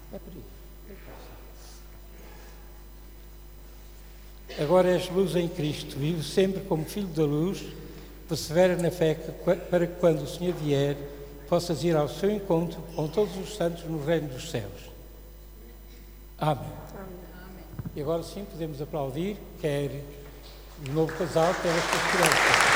É por isso. Agora és luz em Cristo, vive sempre como filho da luz, persevera na fé para que quando o Senhor vier, possas ir ao seu encontro com todos os santos no reino dos céus. Amém. Amém. E agora sim podemos aplaudir, quer o novo casal, quer as suas crianças.